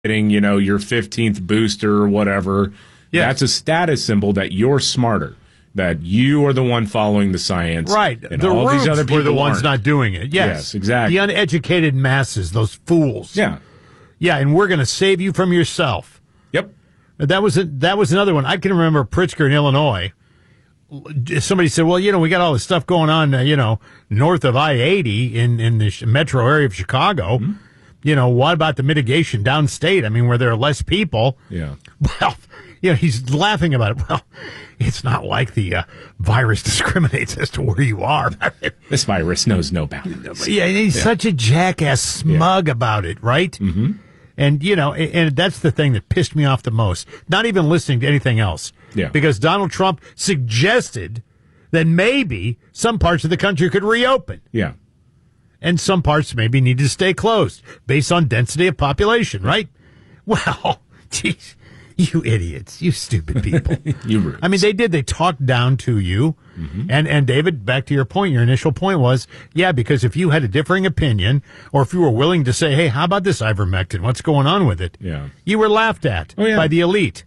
getting, your 15th booster or whatever. Yes. That's a status symbol that you're smarter, that you are the one following the science. Right. And The all these roots other people were the ones aren't. not doing it. Yes, exactly. The uneducated masses, those fools. Yeah. Yeah, and we're going to save you from yourself. Yep. That was another one. I can remember Pritzker in Illinois. Somebody said, well, we got all this stuff going on, north of I-80 in the metro area of Chicago. Mm-hmm. What about the mitigation downstate? I mean, where there are less people. Yeah. Well, he's laughing about it. Well, it's not like the virus discriminates as to where you are. This virus knows no boundaries. Yeah, he's such a jackass smug about it, right? Mm-hmm. And, and that's the thing that pissed me off the most. Not even listening to anything else. Yeah. Because Donald Trump suggested that maybe some parts of the country could reopen. Yeah. And some parts maybe need to stay closed based on density of population, right? Well, geez, you idiots, you stupid people. You roots. I mean, they did. They talked down to you. Mm-hmm. And David, back to your point, your initial point was, because if you had a differing opinion, or if you were willing to say, hey, how about this ivermectin? What's going on with it? Yeah. You were laughed at by the elite.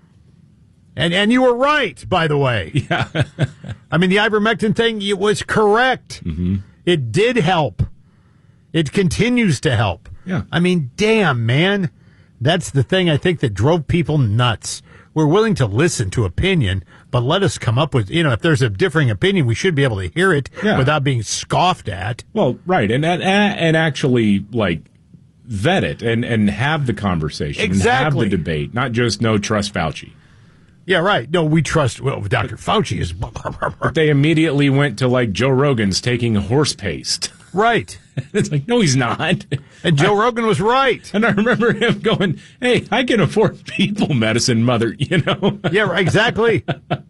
And you were right, by the way. Yeah. I mean, the ivermectin thing, it was correct. Mm-hmm. It did help. It continues to help. Yeah. I mean, damn, man. That's the thing I think that drove people nuts. We're willing to listen to opinion, but let us come up with, if there's a differing opinion, we should be able to hear it without being scoffed at. Well, right. And actually, vet it and have the conversation. Exactly. And have the debate, not just trust Fauci. Yeah, right. No, we trust, Dr. Fauci is. But they immediately went to Joe Rogan's taking horse paste. Right. It's no, he's not. And Joe Rogan was right. And I remember him going, hey, I can afford people medicine, mother, Yeah, right, exactly.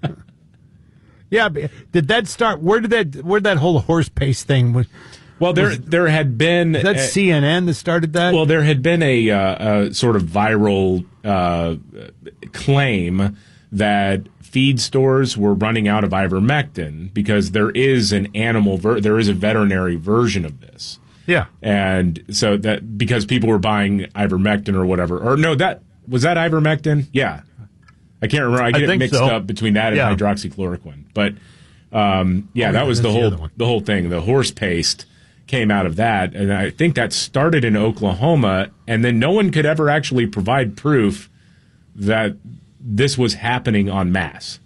Yeah, did that start, where did that whole horse paste thing, well, there had been... Is that CNN that started that? Well, there had been a sort of viral claim that feed stores were running out of ivermectin because there is there is a veterinary version of this. Yeah. And so that because people were buying ivermectin or whatever, or no, was that ivermectin? Yeah. I can't remember. I get it mixed up between that and hydroxychloroquine. But that was the whole thing. The horse paste came out of that, and I think that started in Oklahoma, and then no one could ever actually provide proof that this was happening en masse.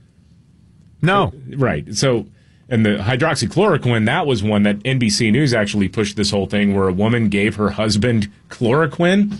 No. Right. So, and the hydroxychloroquine, that was one that NBC News actually pushed this whole thing where a woman gave her husband chloroquine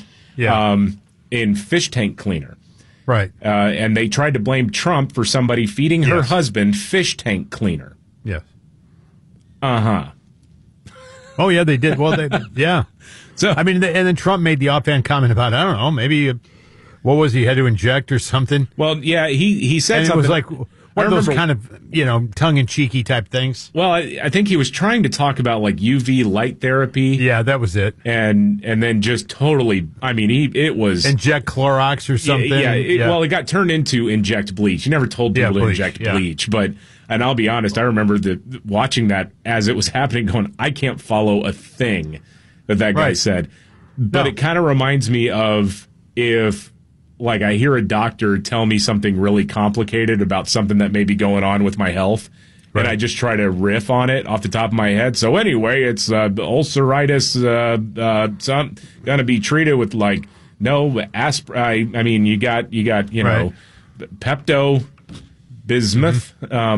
in fish tank cleaner. Right. And they tried to blame Trump for somebody feeding her husband fish tank cleaner. Yes. Uh-huh. Oh, yeah, they did. Well, yeah. So, I mean, and then Trump made the offhand comment about, I don't know, maybe, what was he had to inject or something? Well, yeah, he said and something. It was like one of those kind of, tongue-in-cheeky type things. Well, I think he was trying to talk about UV light therapy. Yeah, that was it. And then just totally, it was... Inject Clorox or something. Well, it got turned into inject bleach. You never told people to inject bleach, but... And I'll be honest, I remember watching that as it was happening going, I can't follow a thing that guy said. But it kind of reminds me of if, I hear a doctor tell me something really complicated about something that may be going on with my health, and I just try to riff on it off the top of my head. So anyway, it's ulceritis, going to be treated with, no aspirin. I mean, you got Pepto... Bismuth,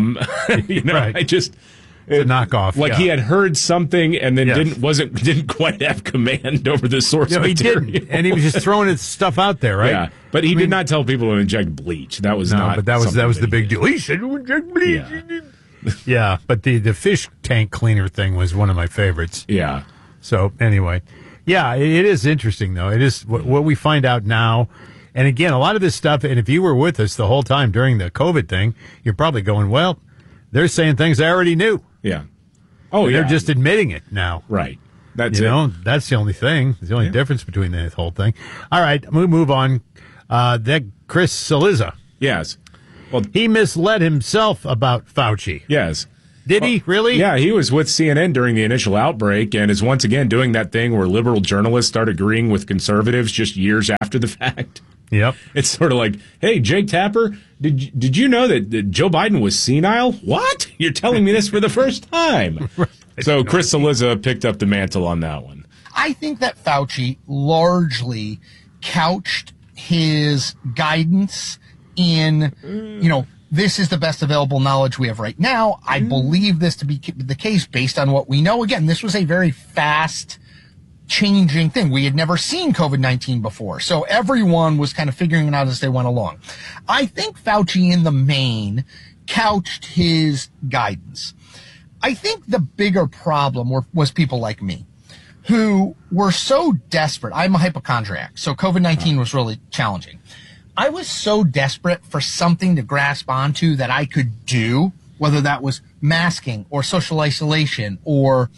I just it's a knockoff. He had heard something and then didn't quite have command over the source material. He didn't, and he was just throwing his stuff out there, right? Yeah, but he did not tell people to inject bleach. That was not. But that was the big deal. He said to inject bleach. Yeah, but the fish tank cleaner thing was one of my favorites. Yeah. So anyway, it is interesting though. It is what we find out now. And again, a lot of this stuff, and if you were with us the whole time during the COVID thing, you're probably going, well, they're saying things I already knew. Yeah. Oh, They're just admitting it now. Right. That's it. That's the only thing. It's the only difference between the whole thing. All right, we move on. That Chris Cillizza. Yes. Well, he misled himself about Fauci. Yes. Did he really? Yeah, he was with CNN during the initial outbreak and is once again doing that thing where liberal journalists start agreeing with conservatives just years after the fact. Yep. It's sort of like, hey, Jake Tapper, did you know that Joe Biden was senile? What? You're telling me this for the first time. Right. So Chris Cillizza picked up the mantle on that one. I think that Fauci largely couched his guidance in, this is the best available knowledge we have right now. I believe this to be the case based on what we know. Again, this was a very fast changing thing. We had never seen COVID-19 before. So everyone was kind of figuring it out as they went along. I think Fauci in the main couched his guidance. I think the bigger problem was people like me who were so desperate. I'm a hypochondriac, so COVID-19 was really challenging. I was so desperate for something to grasp onto that I could do, whether that was masking or social isolation or,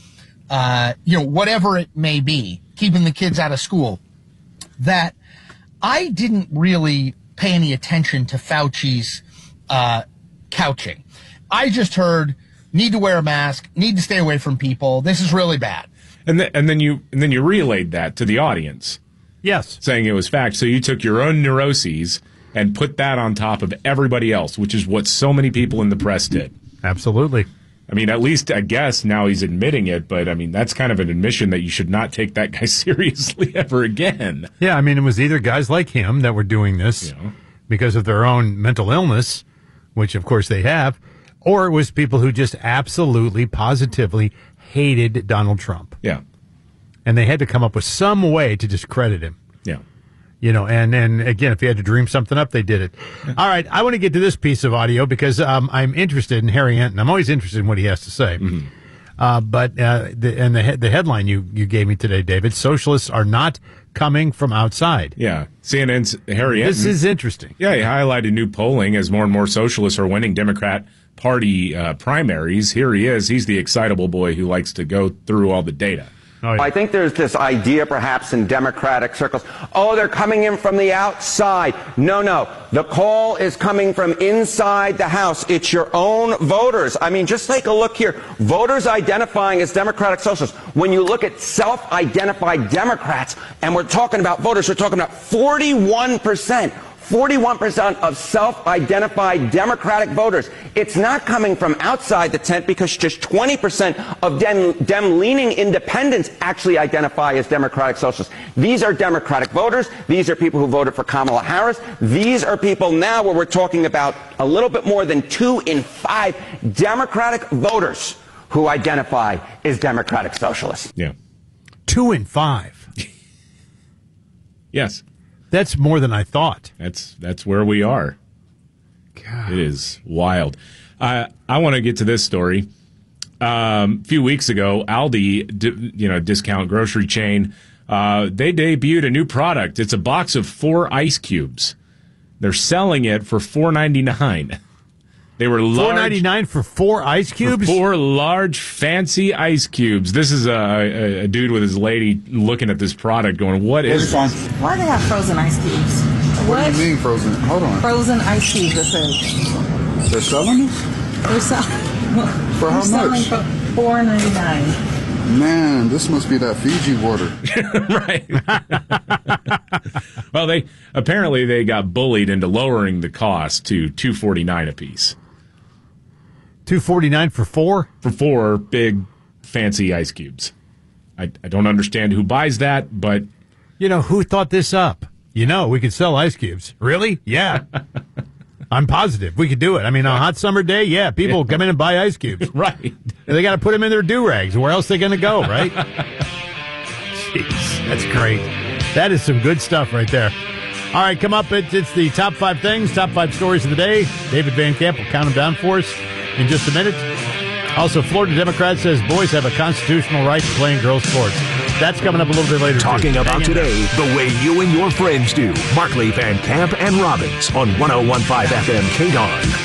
whatever it may be, keeping the kids out of school, that I didn't really pay any attention to Fauci's couching. I just heard, need to wear a mask, need to stay away from people. This is really bad. And then you relayed that to the audience. Yes. Saying it was fact. So you took your own neuroses and put that on top of everybody else, which is what so many people in the press did. Absolutely. I mean, at least I guess now he's admitting it, but I mean, that's kind of an admission that you should not take that guy seriously ever again. Yeah, I mean, it was either guys like him that were doing this because of their own mental illness, which of course they have, or it was people who just absolutely, positively hated Donald Trump. Yeah. And they had to come up with some way to discredit him. Yeah. And again, if you had to dream something up, they did it. All right, I want to get to this piece of audio because I'm interested in Harry Enton. I'm always interested in what he has to say. Mm-hmm. But the headline you gave me today, David, socialists are not coming from outside. Yeah. CNN's Harry Enton. This is interesting. Yeah, he highlighted new polling as more and more socialists are winning Democrat Party primaries. Here he is. He's the excitable boy who likes to go through all the data. Oh, yeah. I think there's this idea perhaps in Democratic circles, they're coming in from the outside. No. The call is coming from inside the House. It's your own voters. I mean, just take a look here. Voters identifying as Democratic Socialists. When you look at self-identified Democrats, and we're talking about voters, we're talking about 41%. 41% of self-identified Democratic voters. It's not coming from outside the tent because just 20% of Dem-leaning independents actually identify as Democratic Socialists. These are Democratic voters. These are people who voted for Kamala Harris. These are people now where we're talking about a little bit more than 2 in 5 Democratic voters who identify as Democratic Socialists. Yeah. 2 in 5. Yes. That's more than I thought. That's where we are. God. It is wild. I want to get to this story. A few weeks ago, Aldi, discount grocery chain, they debuted a new product. It's a box of 4 ice cubes. They're selling it for $4.99. They were large. $4.99 for 4 ice cubes? 4 large, fancy ice cubes. This is a dude with his lady looking at this product going, what is this? Why do they have frozen ice cubes? What do you mean frozen? Hold on. Frozen ice cubes, it says. They're selling this? They're selling. For how much? For $4.99. Man, this must be that Fiji water. Right. Well, they got bullied into lowering the cost to $2.49 a piece. $2.49 for 4? For 4 big, fancy ice cubes. I don't understand who buys that, but... who thought this up? We could sell ice cubes. Really? Yeah. I'm positive we could do it. I mean, on a hot summer day, yeah, people come in and buy ice cubes. Right. They got to put them in their do-rags. Where else are they going to go, right? Jeez, that's great. That is some good stuff right there. All right, come up. It's the top 5 things, top 5 stories of the day. David Van Camp will count them down for us in just a minute. Also, Florida Democrat says boys have a constitutional right to play in girls' sports. That's coming up a little bit later. Talking about today the way you and your friends do. Markley, Van Camp, and Robbins on 101.5 FM KDON.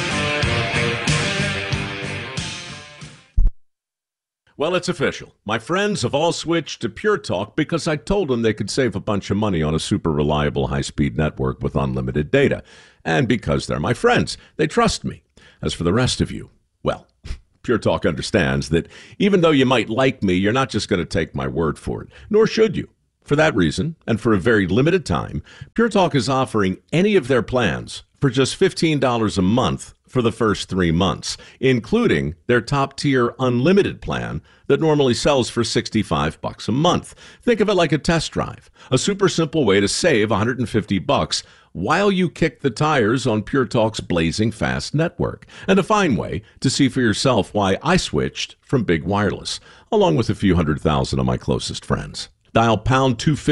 Well, it's official. My friends have all switched to Pure Talk because I told them they could save a bunch of money on a super reliable high-speed network with unlimited data. And because they're my friends, they trust me. As for the rest of you, well, Pure Talk understands that even though you might like me, you're not just going to take my word for it, nor should you. For that reason, and for a very limited time, Pure Talk is offering any of their plans for just $15 a month for the first 3 months, including their top-tier unlimited plan that normally sells for $65 a month. Think of it like a test drive, a super simple way to save $150 while you kick the tires on Pure Talk's blazing fast network, and a fine way to see for yourself why I switched from Big Wireless, along with a few 100,000 of my closest friends. Dial pound 250